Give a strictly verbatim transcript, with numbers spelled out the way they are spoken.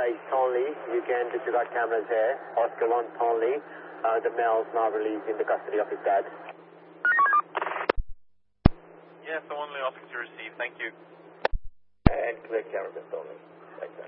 eight Tonley. You can disregard cameras here. Oscar one Tonley. Uh, the male is now released in the custody of his dad. Yes, the only officer received. Thank you. And clear camera, Mister Tonley. Thanks, sir.